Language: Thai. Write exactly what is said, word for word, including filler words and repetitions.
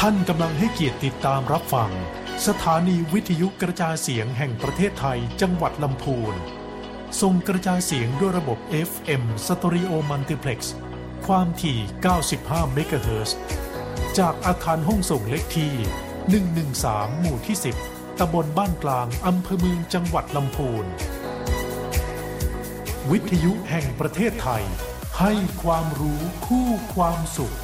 ท่านกำลังให้เกียรติติดตามรับฟังสถานีวิทยุกระจายเสียงแห่งประเทศไทยจังหวัดลำพูนส่งกระจายเสียงด้วยระบบ เอฟ เอ็ม Stereo Multiplex ความถี่เก้าสิบห้าเมกะเฮิรตซ์จากอาคารห้องส่งเลขที่หนึ่งหนึ่งสามหมู่ที่สิบตำบลบ้านกลางอำเภอเมืองจังหวัดลำพูนวิทยุแห่งประเทศไทยให้ความรู้คู่ความสุข